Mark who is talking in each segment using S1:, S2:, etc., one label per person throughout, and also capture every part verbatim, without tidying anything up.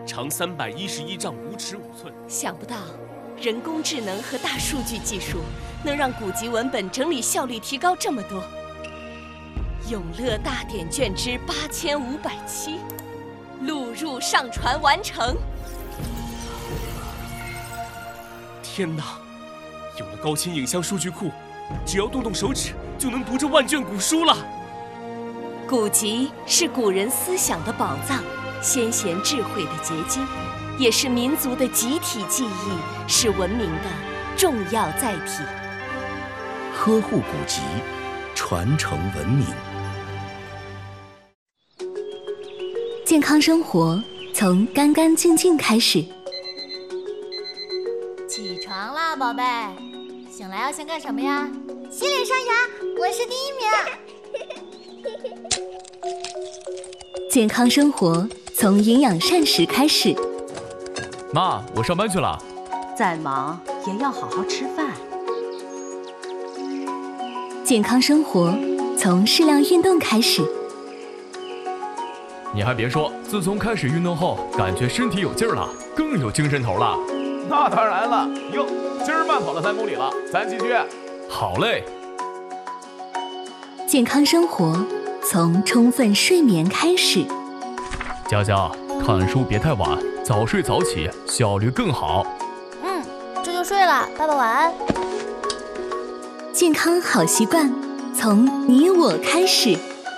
S1: 长三百一十一丈五尺五寸。
S2: 想不到，人工智能和大数据技术能让古籍文本整理效率提高这么多。永乐大典卷之八千五百七，录入上传完成。
S1: 天哪！有了高清影像数据库，只要动动手指就能读这万卷古书了。
S2: 古籍是古人思想的宝藏，先贤智慧的结晶，也是民族的集体记忆，是文明的重要载体。
S3: 呵护古籍，传承文明。
S4: 健康生活从干干净净开始。
S5: 起床啦，宝贝！醒来要先干什么呀？
S6: 洗脸刷牙，我是第一名。
S4: 健康生活从营养膳食开始。
S7: 妈，我上班去了。
S8: 再忙也要好好吃饭。
S4: 健康生活从适量运动开始。
S7: 你还别说，自从开始运动后，感觉身体有劲儿了，更有精神头了。
S9: 那当然了，哟，今儿慢跑了三公里了，咱继续。
S7: 好嘞。
S4: 健康生活从充分睡眠开始。
S7: 佳佳，看书别太晚，早睡早起，效率更好。
S5: 嗯，这就睡了，爸爸晚安。
S4: 健康好习惯从你我开始。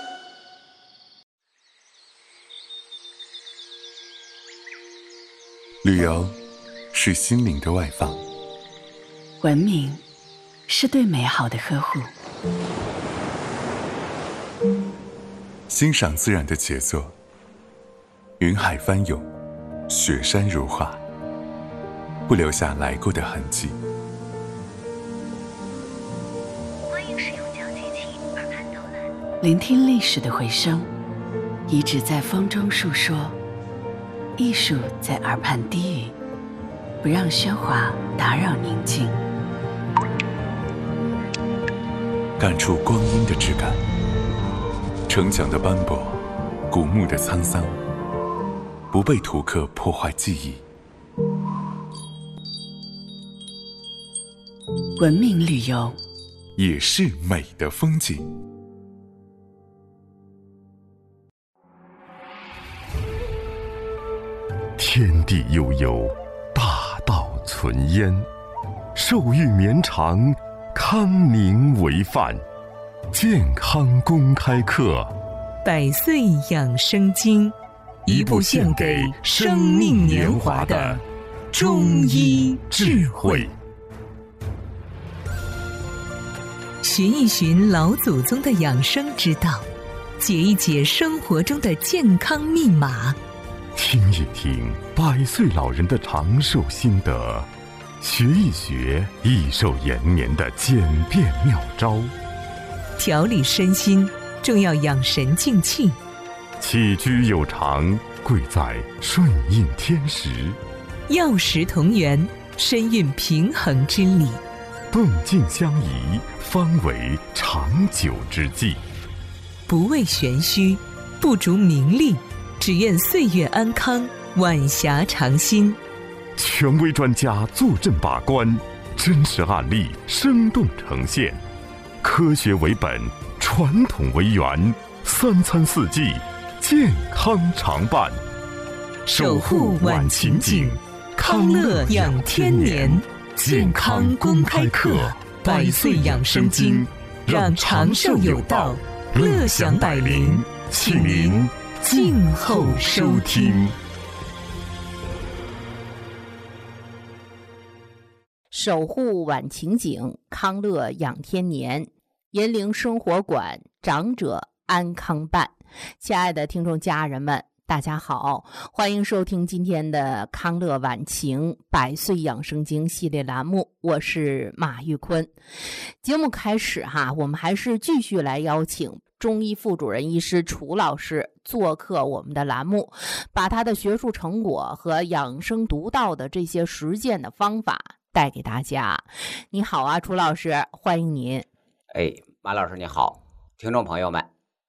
S10: 旅游是心灵的外放，
S8: 文明是对美好的呵护，
S10: 欣赏自然的杰作，云海翻涌，雪山如画，不留下来过的痕迹。
S11: 欢迎使用讲机器耳畔导览，
S8: 聆听历史的回声，遗址在风中述说，艺术在耳畔低语，不让喧哗打扰宁静。
S10: 感触光阴的质感，城墙的斑驳，古墓的沧桑，不被图刻破坏记忆。
S8: 文明旅游
S10: 也是美的风景。
S12: 天地悠悠，大道存焉，寿育绵长，康宁为范。健康公开课，
S13: 百岁养生经，一部献给生命年华的中医智慧。寻一寻老祖宗的养生之道，解一解生活中的健康密码，
S12: 听一听百岁老人的长寿心得，学一学益寿延年的简便妙招。
S13: 调理身心，重要养神静气。
S12: 起居有常，贵在顺应天时。
S13: 药食同源，深蕴平衡之理。
S12: 动静相宜，方为长久之计。
S13: 不为玄虚，不逐名利，只愿岁月安康，晚霞长新。
S12: 权威专家坐镇把关，真实案例生动呈现，科学为本，传统为源，三餐四季健康常伴。
S13: 守护晚晴景，康乐养天年。健康公开课，百岁养生经，让长寿有道，乐享百龄，请您静候收听。
S14: 守护晚晴景，康乐养天年，银铃生活馆，长者安康办。亲爱的听众家人们，大家好，欢迎收听今天的康乐晚晴百岁养生经系列栏目，我是马玉坤。节目开始哈，我们还是继续来邀请中医副主任医师楚老师做客我们的栏目，把他的学术成果和养生独到的这些实践的方法带给大家。你好啊，楚老师，欢迎您。
S15: 哎，马老师你好，听众朋友们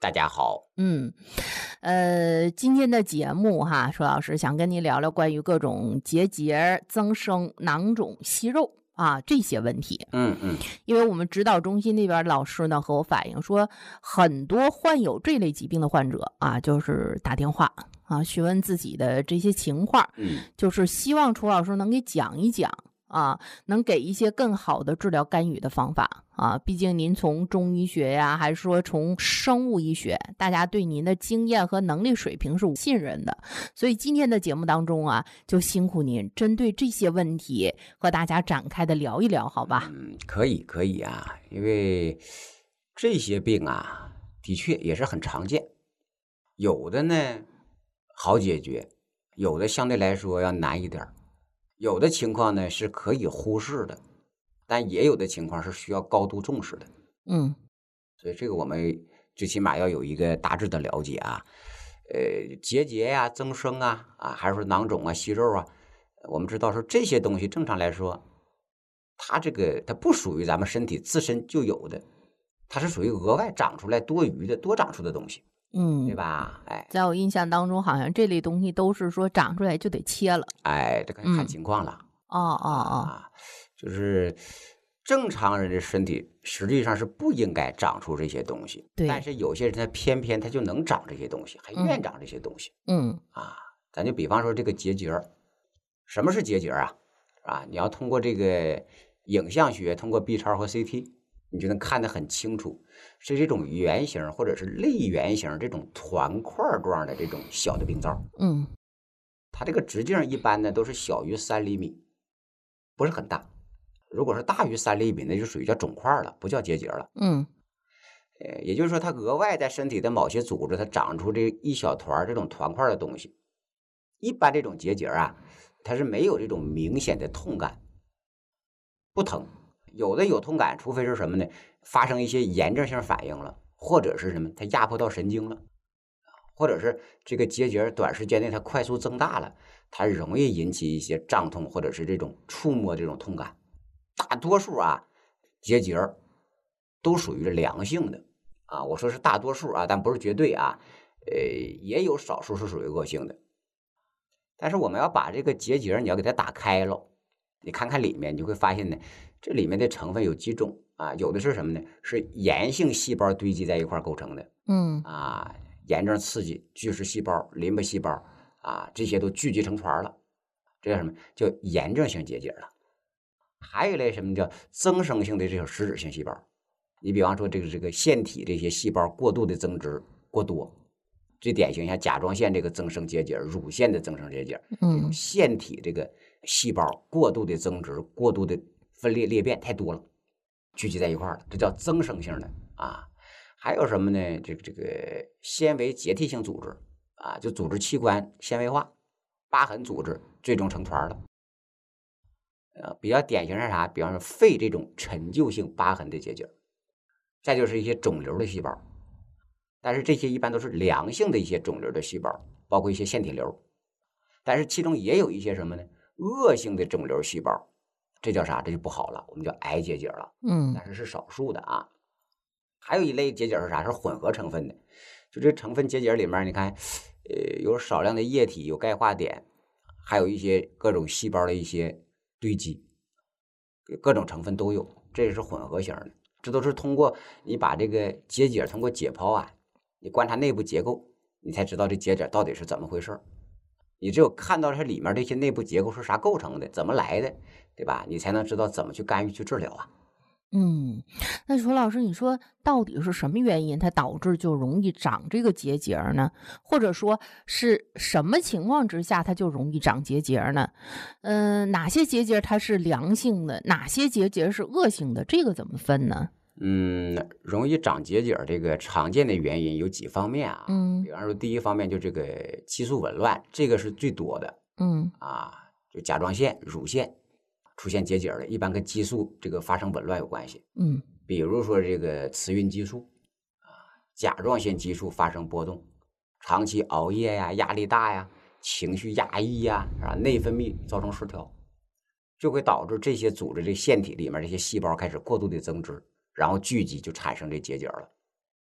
S15: 大家好。
S14: 嗯，呃，今天的节目哈，舒老师想跟你聊聊关于各种结节、增生、囊肿、息肉啊这些问题。
S15: 嗯嗯，
S14: 因为我们指导中心那边老师呢和我反映说，很多患有这类疾病的患者啊，就是打电话啊询问自己的这些情况，
S15: 嗯，
S14: 就是希望楚老师能给讲一讲。啊，能给一些更好的治疗干预的方法啊！毕竟您从中医学呀，还是说从生物医学，大家对您的经验和能力水平是信任的。所以今天的节目当中啊，就辛苦您针对这些问题和大家展开的聊一聊，好吧？
S15: 嗯，可以，可以啊，因为这些病啊，的确也是很常见，有的呢好解决，有的相对来说要难一点。有的情况呢是可以忽视的，但也有的情况是需要高度重视的。
S14: 嗯，
S15: 所以这个我们最起码要有一个大致的了解啊。呃，结节呀、啊、增生啊，啊，还是说囊肿啊、息肉啊，我们知道说这些东西正常来说，它这个它不属于咱们身体自身就有的，它是属于额外长出来多余的、多长出的东西。
S14: 嗯，
S15: 对吧？哎，
S14: 在我印象当中，好像这类东西都是说长出来就得切了。
S15: 哎，这个看情况了。
S14: 哦哦哦，
S15: 啊，就是正常人的身体实际上是不应该长出这些东西，
S14: 对。
S15: 但是有些人他偏偏他就能长这些东西，还愿长这些东西。
S14: 嗯
S15: 啊，咱就比方说这个结节，什么是结节啊？啊，你要通过这个影像学，通过 B 超和 C T。你就能看得很清楚，是这种圆形或者是类圆形这种团块状的这种小的病灶。
S14: 嗯，
S15: 它这个直径一般呢都是小于三厘米，不是很大。如果是大于三厘米，那就属于叫肿块了，不叫结节了。
S14: 嗯，
S15: 呃，也就是说，它额外在身体的某些组织，它长出这一小团这种团块的东西。一般这种结节啊，它是没有这种明显的痛感，不疼。有的有痛感，除非是什么呢？发生一些炎症性反应了，或者是什么？它压迫到神经了，或者是这个结节短时间内它快速增大了，它容易引起一些胀痛，或者是这种触摸这种痛感。大多数啊，结节都属于良性的啊，我说是大多数啊，但不是绝对啊，呃，也有少数是属于恶性的。但是我们要把这个结节，你要给它打开了，你看看里面，你就会发现呢。这里面的成分有几种啊？有的是什么呢？是炎性细胞堆积在一块构成的。
S14: 嗯
S15: 啊，炎症刺激巨噬细胞、淋巴细胞啊，这些都聚集成团了，这叫什么？叫炎症性结节了。还有一类什么叫增生性的这种实质性细胞？你比方说这个这个腺体这些细胞过度的增殖过多，最典型像甲状腺这个增生结节、乳腺的增生结节，
S14: 嗯，
S15: 腺体这个细胞过度的增殖、过度的分裂裂变太多了，聚集在一块了，这叫增生性的啊。还有什么呢？这个这个纤维结缔性组织啊，就组织器官纤维化，疤痕组织最终成团了。呃，比较典型是啥？比方说肺这种陈旧性疤痕的结节，再就是一些肿瘤的细胞，但是这些一般都是良性的一些肿瘤的细胞，包括一些腺体瘤，但是其中也有一些什么呢？恶性的肿瘤细胞。这叫啥？这就不好了，我们叫癌结节了。
S14: 嗯，
S15: 但是是少数的啊。还有一类结节是啥？是混合成分的，就这成分结节里面，你看，呃，有少量的液体，有钙化点，还有一些各种细胞的一些堆积，各种成分都有，这也是混合型的。这都是通过你把这个结节通过解剖啊，你观察内部结构，你才知道这结节到底是怎么回事。你只有看到它里面这些内部结构是啥构成的，怎么来的，对吧？你才能知道怎么去干预去治疗啊。
S14: 嗯，那楚老师，你说到底是什么原因它导致就容易长这个结节呢？或者说是什么情况之下它就容易长结节呢？嗯、呃，哪些结节它是良性的，哪些结节是恶性的？这个怎么分呢？
S15: 嗯，容易长结节这个常见的原因有几方面啊。
S14: 嗯，
S15: 比方说第一方面就这个激素紊乱，这个是最多的。
S14: 嗯
S15: 啊，就甲状腺、乳腺出现结节的，一般跟激素这个发生紊乱有关系。
S14: 嗯，
S15: 比如说这个雌孕激素啊，甲状腺激素发生波动，长期熬夜呀、压力大呀、情绪压抑呀，啊，内分泌造成失调，就会导致这些组织这腺体里面这些细胞开始过度的增殖。然后聚集就产生这结节了。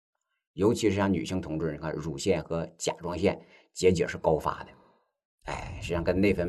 S15: 尤其是像女性同志，你看乳腺和甲状腺结节是高发的，哎，实际上跟内分